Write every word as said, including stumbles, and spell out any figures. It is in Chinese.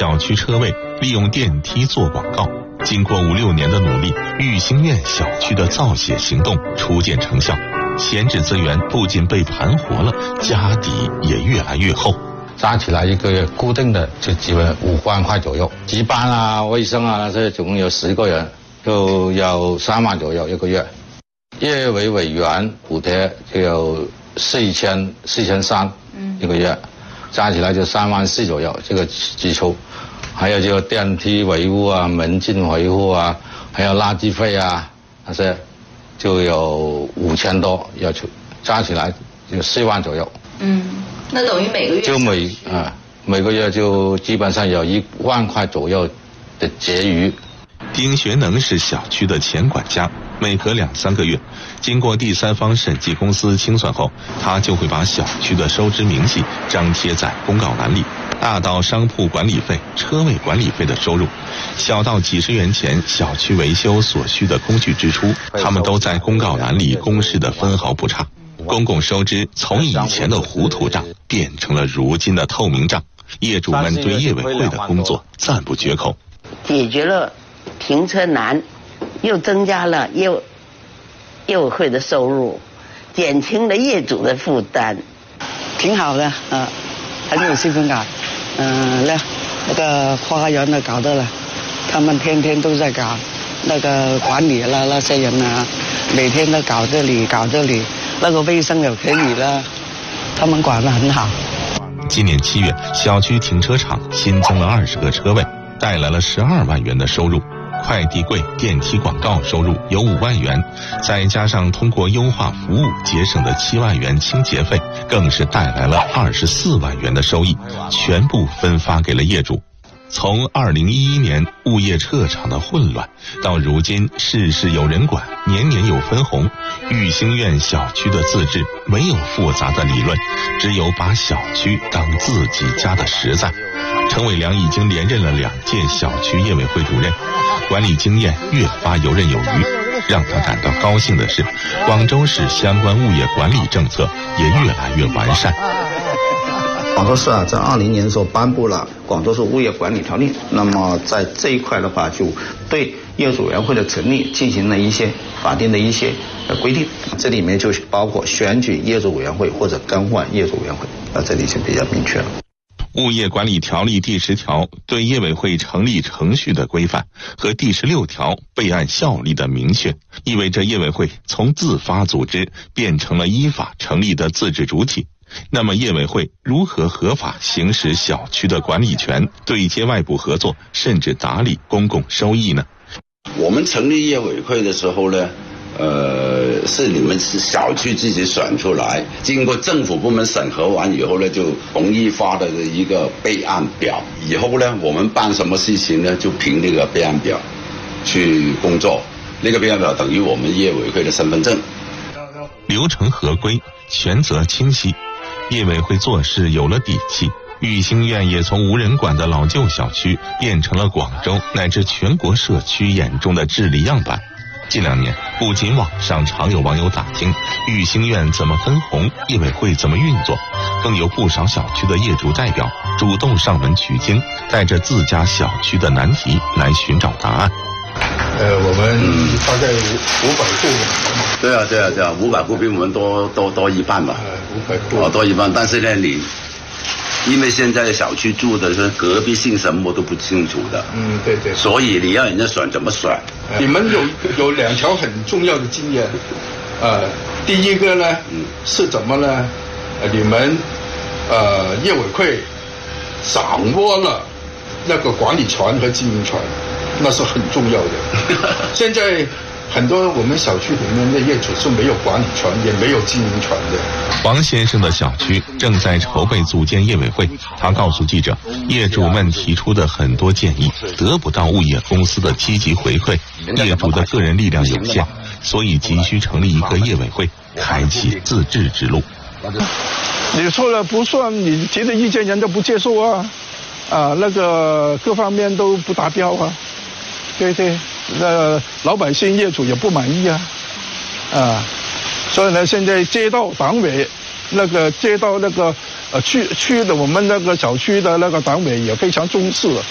小区车位，利用电梯做广告。经过五六年的努力，育兴苑小区的造血行动初见成效，闲置资源不仅被盘活了，家底也越来越厚。 加起来一个月固定的就基本五万块左右，值班啊、卫生啊，这总共有十个人，就要三万左右一个月。业委委员补贴就有四千四千三一个月，加起来就三万四左右这个支出。还有就电梯维护啊、门禁维护啊，还有垃圾费啊，那些就有五千多要求，加起来就四万左右。 嗯，那等于每个月就每啊、呃、每个月就基本上有一万块左右的结余。 丁学能是小区的前管家，每隔两三个月，经过第三方审计公司清算后，他就会把小区的收支明细张贴在公告栏里。大到商铺管理费、车位管理费的收入，小到几十元钱小区维修所需的工具支出，他们都在公告栏里公示的分毫不差。公共收支从以前的糊涂账变成了如今的透明账，业主们对业委会的工作赞不绝口。 解决了停车难，又增加了业业委会的收入，减轻了业主的负担， 挺好的，呃，很有信心感。嗯、呃，那那个花园的搞的了，他们天天都在搞，那个管理了那些人啊，每天都搞这里搞这里，那个卫生也可以了，他们管得很好。 今年七月，小区停车场新增了二十个车位，带来了十二万元的收入。快递柜、电梯广告收入有五万元，再加上通过优化服务节省的七万元清洁费，更是带来了二十四万元的收益，全部分发给了业主。从二零一一年物业撤场的混乱，到如今事事有人管，年年有分红，育兴苑小区的自治没有复杂的理论，只有把小区当自己家的实在。陈伟良已经连任了两届小区业委会主任，管理经验越发游刃有余。让他感到高兴的是，广州市相关物业管理政策也越来越完善。 广州市啊，在二零年的时候颁布了《广州市物业管理条例》，那么在这一块的话，就对业主委员会的成立进行了一些法定的一些呃规定，这里面就包括选举业主委员会或者更换业主委员会，啊，这里就比较明确了。 物业管理条例第十条对业委会成立程序的规范和第十六条备案效力的明确，意味着业委会从自发组织变成了依法成立的自治主体。那么业委会如何合法行使小区的管理权，对接外部合作，甚至打理公共收益呢？ 我们成立业委会的时候呢，呃，是你们是小区自己选出来，经过政府部门审核完以后呢，就统一发的一个备案表。以后呢，我们办什么事情呢，就凭那个备案表去工作。那个备案表等于我们业委会的身份证， 流程合规，权责清晰，业委会做事有了底气。育兴苑也从无人管的老旧小区变成了广州乃至全国社区眼中的治理样板。近两年，不仅网上常有网友打听育兴苑怎么分红，业委会怎么运作，更有不少小区的业主代表主动上门取经，带着自家小区的难题来寻找答案。 呃，我们大概五五百户。 对啊，对啊，对啊，五百户比我们多多多一半吧。 呃，五百户。 哦，多一半，但是呢，你因为现在的小区住的是隔壁姓什么都不清楚的。嗯，对对。所以你要人家选怎么选？ 你们有有两条很重要的经验，呃，第一个呢，嗯，是怎么呢？呃，你们呃业委会掌握了那个管理权和经营权，那是很重要的。现在很多我们小区里面的业主是没有管理权，也没有经营权的。 王先生的小区正在筹备组建业委会，他告诉记者，业主们提出的很多建议得不到物业公司的积极回馈，业主的个人力量有限，所以急需成立一个业委会，开启自治之路。 你说了不算，你提的意见人家不接受啊，啊，那个各方面都不达标啊，对对，那老百姓业主也不满意啊，啊，所以呢，现在街道党委那个街道那个呃区区的我们那个小区的那个党委也非常重视。